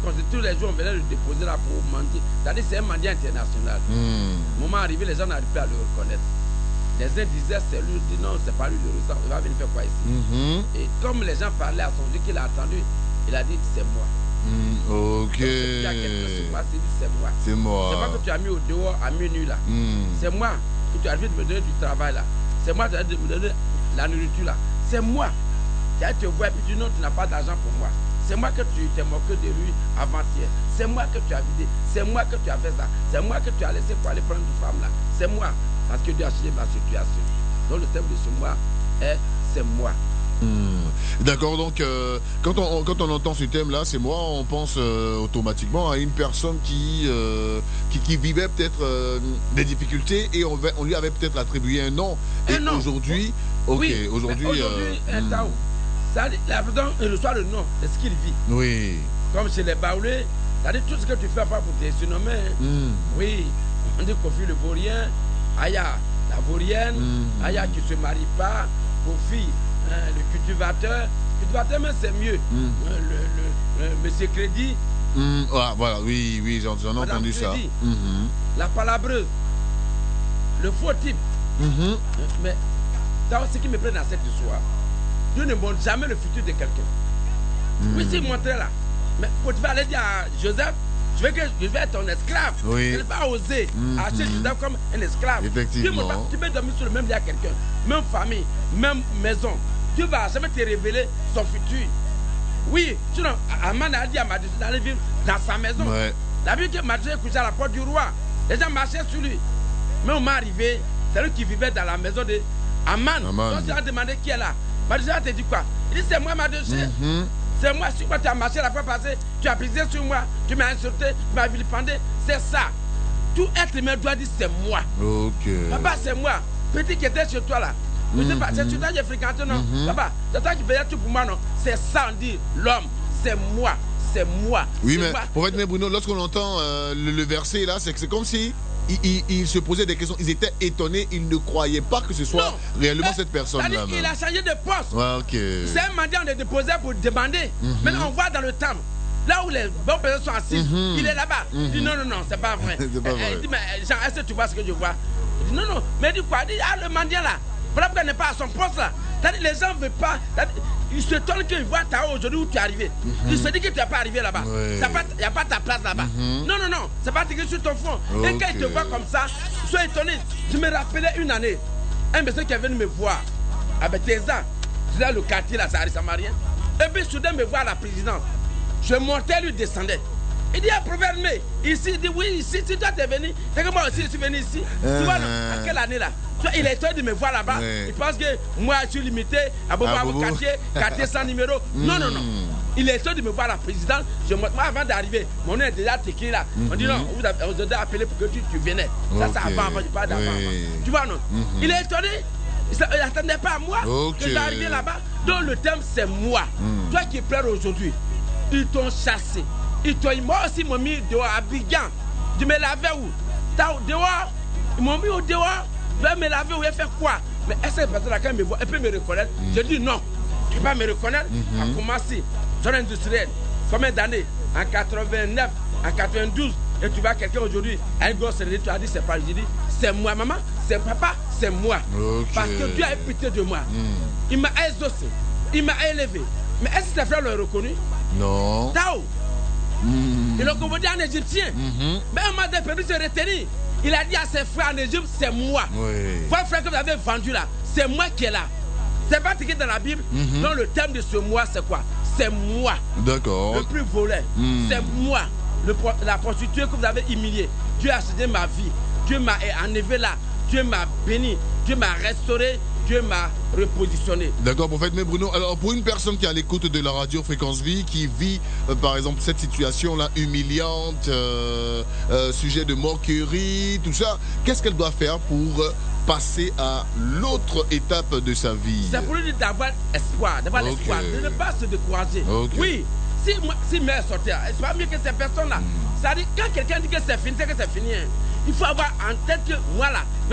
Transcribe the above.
tous les jours, on venait le déposer là pour mendier. C'est-à-dire, c'est un mendiant international. Au moment arrivé, les gens n'arrivent plus à le reconnaître. Les uns disaient, c'est lui, dit non, c'est pas lui le ressent, il va venir faire quoi ici? Et comme les gens parlaient à son Dieu qu'il a attendu, il a dit, c'est moi. Ok. Il y a quelque chose, c'est moi. C'est moi. C'est moi que tu as mis au dehors à minuit là. C'est moi que tu as dit de me donner du travail là. C'est moi qui as dit de me donner la nourriture là. C'est moi. Tu as te voir et puis tu dis non, tu n'as pas d'argent pour moi. C'est moi que tu t'es moqué de lui avant-hier. C'est moi que tu as vidé. C'est moi que tu as fait ça. C'est moi que tu as laissé pour aller prendre une femme là. C'est moi. Parce que Dieu a changé ma situation. Donc le thème de ce mois est c'est moi. D'accord, donc quand on entend ce thème-là, c'est moi, on pense automatiquement à une personne qui vivait peut-être des difficultés et on lui avait peut-être attribué un nom. Et aujourd'hui, oui, aujourd'hui, un Tao, la personne reçoit le nom, c'est ce qu'il vit. Oui. Comme chez les Baoulés, c'est-à-dire tout ce que tu fais pas pour te surnommer. Oui, on dit Kofi le Vaurien, Aya la Vaurienne, Aya qui ne se marie pas, Kofi. Le cultivateur même c'est mieux. Le monsieur Crédit. Voilà, oui, j'en ai entendu ça. La palabreuse, le faux type. Mais ce qui me plaît dans cette histoire, Dieu ne montre jamais le futur de quelqu'un. Oui, s'il montrait là. Mais quand tu vas aller dire à Joseph, je vais être ton esclave. Il ne va pas oser acheter Joseph comme un esclave. Effectivement. Tu peux dormir sur le même lit à quelqu'un, même famille, même maison. Dieu va jamais te révéler son futur. Oui, sinon, Aman a dit à Madjoussé d'aller vivre dans sa maison. La vie que Madjoussé couchait à la porte du roi, les gens marchaient sur lui. Mais on m'est arrivé, c'est lui qui vivait dans la maison de Aman. Donc tu as demandé qui est là. Madjoussé a dit quoi? Il dit c'est moi Madjoussé. C'est moi, sur moi tu as marché la fois passée, tu as brisé sur moi, tu m'as insulté, tu m'as vilipendé. C'est ça. Tout être humain doit dire c'est moi. Papa, c'est moi. Petit qui était chez toi là. C'est sur toi que j'ai fréquenté, non? Papa, c'est toi qui faisais tout pour moi, non? C'est ça, on dit, l'homme, c'est moi, c'est moi. Oui, mais pour être Bruno, lorsqu'on entend le verset là, c'est comme si il se posait des questions, ils étaient étonnés, ils ne croyaient pas que ce soit réellement cette personne-là. Il a changé de poste. C'est un mendiant, on est déposé pour demander. Maintenant, on voit dans le temple. Là où les bonnes personnes sont assises, il est là-bas. Il dit non, c'est pas vrai. Il dit, mais Jean, est-ce que tu vois ce que je vois? Il dit non, mais il dit quoi? Il dit, le mendiant là. Voilà pourquoi il n'est pas à son poste là. Les gens ne veulent pas. Ils se tournent qu'ils voient Tao aujourd'hui où tu es arrivé. Ils se disent que tu n'es pas arrivé là-bas. Il n'y a pas ta place là-bas. Non, c'est pas écrit sur ton front. Et quand ils te voient comme ça, ils sont étonnés. Je me rappelais une année, un monsieur qui est venu me voir avec tes ans. C'était le quartier là, c'est Samarien. Et puis soudain me voit à la présidence. Je montais, lui descendait. Il dit à Proverbe, ici, il dit oui, ici, si toi t'es venu, c'est que moi aussi je suis venu ici. Tu vois, à quelle année là? Il est étonné de me voir là-bas. Il pense que moi je suis limité à quartier sans numéro. Non. Il est étonné de me voir à la présidence. Moi avant d'arriver, mon nom est déjà écrit là. On dit non, on vous a appelé pour que tu venais. Ça avant, pas d'avant. Tu vois, non? Il est étonné. Il n'attendait pas à moi que j'arrivais là-bas. Donc le thème c'est moi. Toi qui pleures aujourd'hui, ils t'ont chassé. Moi aussi, ils m'ont mis dehors à Abidjan. Je me lavais où? Dehors. Ils m'ont mis au dehors. Je vais me laver où? Et faire quoi? Mais est-ce que cette personne-là, quand elle me voit, elle peut me reconnaître? Je dis non. Tu ne peux pas me reconnaître? À commencer. Zone industrielle. Combien d'années? En 89, en 92. Et tu vois quelqu'un aujourd'hui, un gosse, tu as dit c'est pas. Je dis c'est moi, maman, c'est papa, c'est moi. Parce que Dieu a pitié de moi. Il m'a exaucé. Il m'a élevé. Mais est-ce que tes frères l'ont reconnu? Non. Tao. Il a commandé un Égyptien. Mais un moment permis de se retenir. Il a dit à ses frères en Égypte, c'est moi. Votre frère que vous avez vendu là, c'est moi qui est là. C'est pas écrit dans la Bible. Donc le thème de ce mois, c'est quoi? C'est moi. D'accord. Le plus volé. C'est moi. La prostituée que vous avez humiliée. Dieu a changé ma vie. Dieu m'a enlevé là. Dieu m'a béni. Dieu m'a restauré. Dieu m'a repositionné. D'accord, prophète Bruno. Alors, pour une personne qui est à l'écoute de la radio Fréquence Vie, qui vit, par exemple, cette situation-là humiliante, sujet de moquerie, tout ça, qu'est-ce qu'elle doit faire pour passer à l'autre étape de sa vie? C'est pour lui d'avoir espoir, l'espoir, de ne pas se décourager. Oui, si mère sortait, c'est pas mieux que ces personnes-là. C'est-à-dire, quand quelqu'un dit que c'est fini, c'est que c'est fini. Il faut avoir en tête que, voilà,